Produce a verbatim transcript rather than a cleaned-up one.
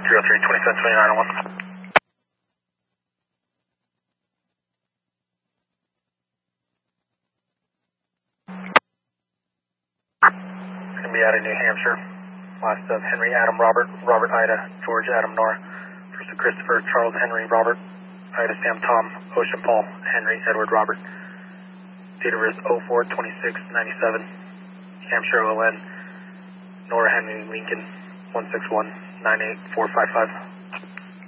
zero three twenty-seven twenty-nine oh one. Going to be out of New Hampshire. Last of Henry Adam Robert, Robert Ida, George Adam Nora. First of Christopher Charles Henry Robert, Ida Sam Tom, Ocean Paul, Henry Edward Robert. Date of birth oh four twenty-six ninety-seven. Hampshire O N, Nora Henry Lincoln, one six one nine eight four five five.